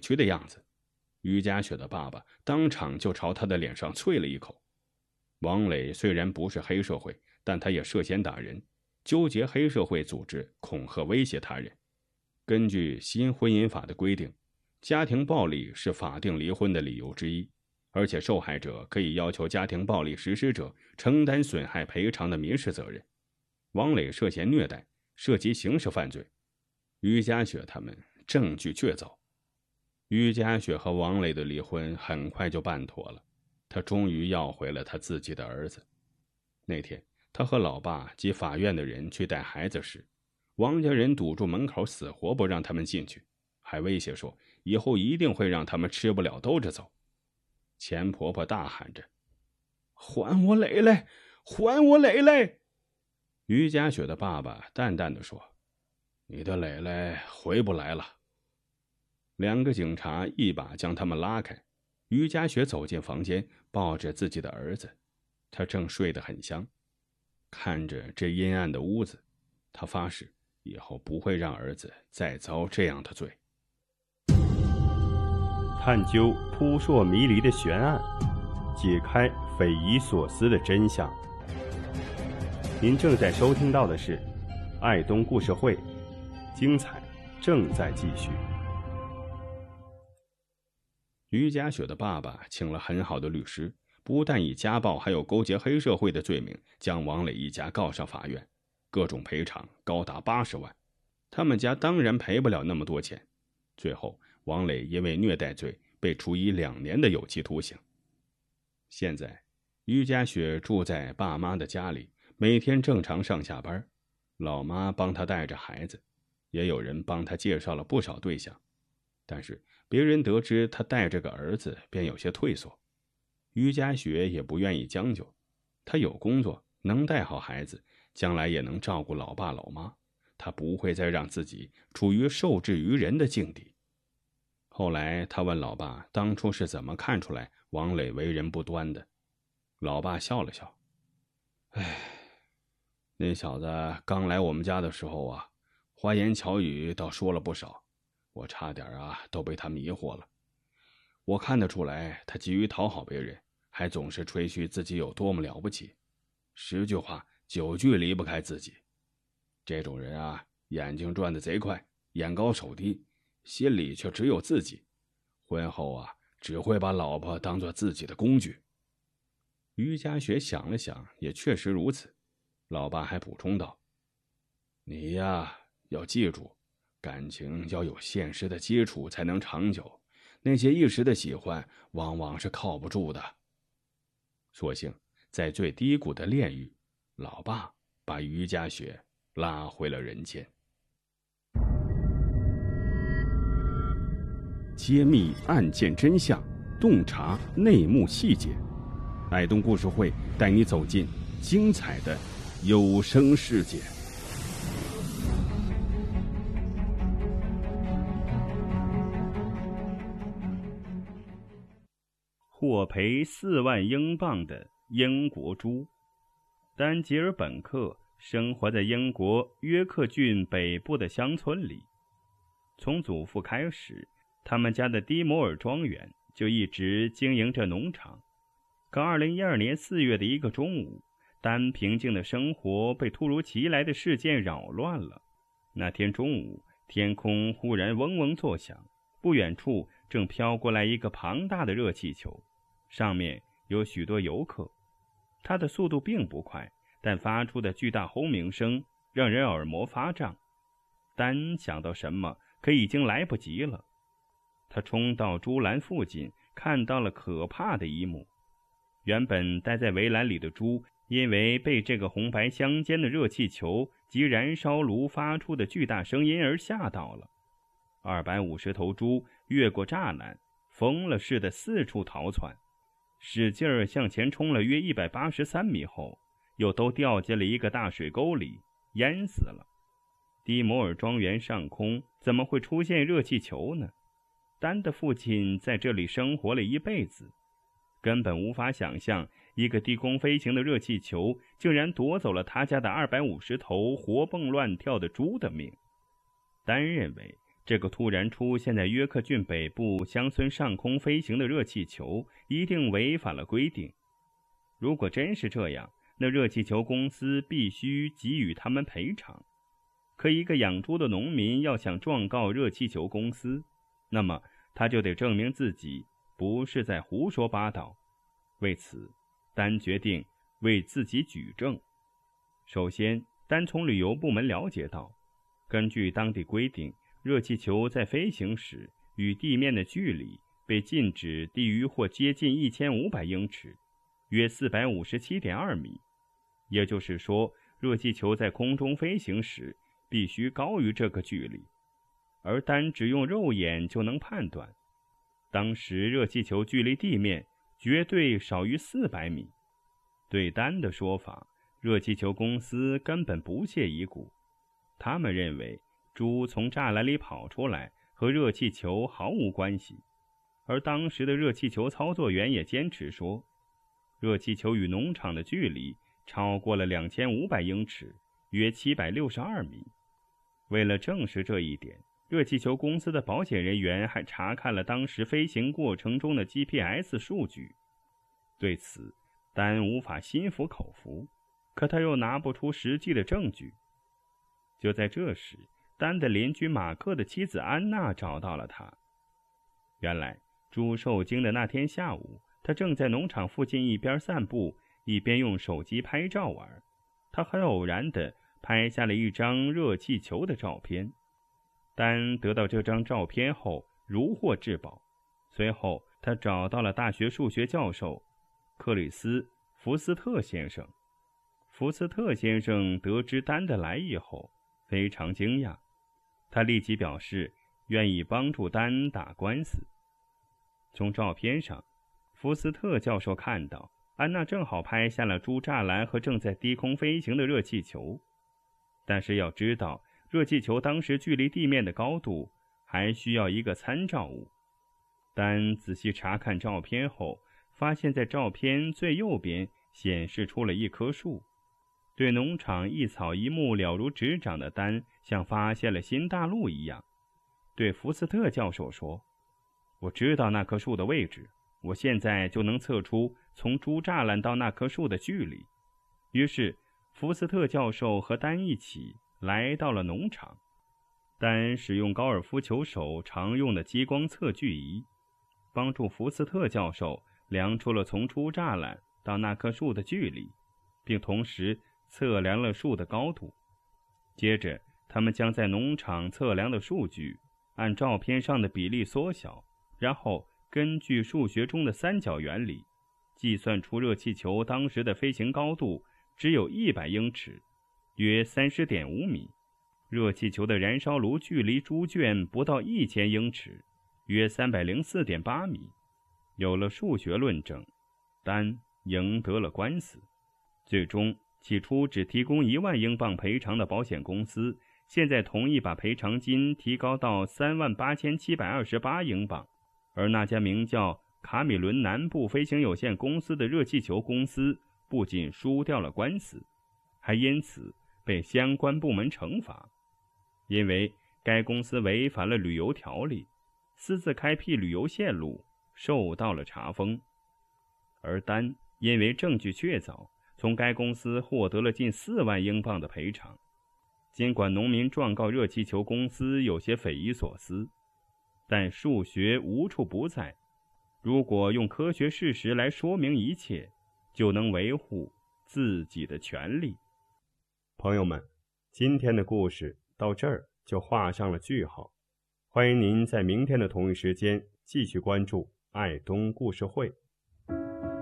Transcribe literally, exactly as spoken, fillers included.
屈的样子。于家雪的爸爸当场就朝他的脸上啐了一口。王磊虽然不是黑社会，但他也涉嫌打人，纠结黑社会组织，恐吓威胁他人。根据新婚姻法的规定，家庭暴力是法定离婚的理由之一，而且受害者可以要求家庭暴力实施者承担损害赔偿的民事责任。王磊涉嫌虐待，涉及刑事犯罪。于家雪他们证据确凿。于家雪和王磊的离婚很快就办妥了，他终于要回了他自己的儿子。那天他和老爸及法院的人去带孩子时，王家人堵住门口，死活不让他们进去，还威胁说以后一定会让他们吃不了兜着走。钱婆婆大喊着：还我磊磊，还我磊磊！于家雪的爸爸淡淡地说：你的磊磊回不来了。两个警察一把将他们拉开，于家雪走进房间，抱着自己的儿子，他正睡得很香。看着这阴暗的屋子，他发誓以后不会让儿子再遭这样的罪。 探究扑朔迷离的悬案，解开匪夷所思的真相。您正在收听到的是爱东故事会，精彩正在继续。 于家雪的爸爸请了很好的律师，不但以家暴还有勾结黑社会的罪名将王磊一家告上法院，各种赔偿高达八十万。他们家当然赔不了那么多钱。最后王磊因为虐待罪被处以两年的有期徒刑。现在于家雪住在爸妈的家里，每天正常上下班，老妈帮他带着孩子，也有人帮他介绍了不少对象。但是别人得知他带着个儿子，便有些退缩。于家雪也不愿意将就，他有工作，能带好孩子，将来也能照顾老爸老妈，他不会再让自己处于受制于人的境地。后来他问老爸当初是怎么看出来王磊为人不端的。老爸笑了笑：哎，那小子刚来我们家的时候啊，花言巧语倒说了不少，我差点啊都被他迷惑了。我看得出来他急于讨好别人，还总是吹嘘自己有多么了不起，十句话九句离不开自己。这种人啊，眼睛转得贼快，眼高手低，心里却只有自己，婚后啊只会把老婆当作自己的工具。于家雪想了想，也确实如此。老爸还补充道：你呀要记住，感情要有现实的基础才能长久，那些一时的喜欢往往是靠不住的。所幸在最低谷的炼狱，老爸把于家雪拉回了人间。揭秘案件真相，洞察内幕细节，爱东故事会带你走进精彩的有声世界。 获赔四万英镑的英国猪。丹吉尔本克生活在英国约克郡北部的乡村里。从祖父开始，他们家的迪摩尔庄园就一直经营着农场。可二零一二年四月的一个中午，丹平静的生活被突如其来的事件扰乱了。那天中午，天空忽然嗡嗡作响，不远处正飘过来一个庞大的热气球，上面有许多游客。它的速度并不快，但发出的巨大轰鸣声让人耳膜发胀。丹想到什么，可已经来不及了。他冲到猪栏附近，看到了可怕的一幕。原本待在围栏里的猪，因为被这个红白相间的热气球及燃烧炉发出的巨大声音而吓到了。二百五十头猪越过栅栏，疯了似的四处逃窜，使劲儿向前冲了约一百八十三米后，又都掉进了一个大水沟里，淹死了。迪摩尔庄园上空怎么会出现热气球呢？丹的父亲在这里生活了一辈子，根本无法想象一个低空飞行的热气球竟然夺走了他家的二百五十头活蹦乱跳的猪的命。丹认为这个突然出现在约克郡北部乡村上空飞行的热气球一定违反了规定。如果真是这样，那热气球公司必须给予他们赔偿。可一个养猪的农民要想状告热气球公司，那么他就得证明自己不是在胡说八道。为此，丹决定为自己举证。首先，丹从旅游部门了解到，根据当地规定，热气球在飞行时与地面的距离被禁止低于或接近一千五百英尺，约 四百五十七点二米。也就是说，热气球在空中飞行时必须高于这个距离，而单只用肉眼就能判断，当时热气球距离地面绝对少于四百米。对丹的说法，热气球公司根本不屑一顾。他们认为猪从栅栏里跑出来和热气球毫无关系，而当时的热气球操作员也坚持说，热气球与农场的距离超过了两千五百英尺，约七百六十二米。为了证实这一点，热气球公司的保险人员还查看了当时飞行过程中的 G P S 数据。对此，丹无法心服口服，可他又拿不出实际的证据。就在这时，丹的邻居马克的妻子安娜找到了他。原来，猪受惊的那天下午，他正在农场附近一边散步，一边用手机拍照玩。他很偶然地拍下了一张热气球的照片。丹得到这张照片后如获至宝，随后他找到了大学数学教授克里斯·福斯特先生。福斯特先生得知丹的来意后非常惊讶，他立即表示愿意帮助丹打官司。从照片上，福斯特教授看到安娜正好拍下了猪栅栏和正在低空飞行的热气球，但是要知道，热气球当时距离地面的高度还需要一个参照物。丹仔细查看照片后，发现在照片最右边显示出了一棵树。对农场一草一木了如指掌的丹像发现了新大陆一样，对福斯特教授说，我知道那棵树的位置，我现在就能测出从猪栅栏到那棵树的距离。于是福斯特教授和丹一起来到了农场。丹使用高尔夫球手常用的激光测距仪，帮助福斯特教授量出了从猪栅栏到那棵树的距离，并同时测量了树的高度。接着他们将在农场测量的数据按照片上的比例缩小，然后根据数学中的三角原理计算出热气球当时的飞行高度只有一百英尺，约 三十点五米。热气球的燃烧炉距离猪圈不到一千英尺，约 三百零四点八米。有了数学论证，丹赢得了官司。最终，起初只提供一万英镑赔偿的保险公司，现在同意把赔偿金提高到三万八千七百二十八英镑。而那家名叫卡米伦南部飞行有限公司的热气球公司不仅输掉了官司，还因此被相关部门惩罚。因为该公司违反了旅游条例，私自开辟旅游线路，受到了查封。而丹因为证据确凿，从该公司获得了近四万英镑的赔偿。尽管农民状告热气球公司有些匪夷所思，但数学无处不在，如果用科学事实来说明一切，就能维护自己的权利。 朋友们，今天的故事到这儿就画上了句号。欢迎您在明天的同一时间继续关注爱东故事会。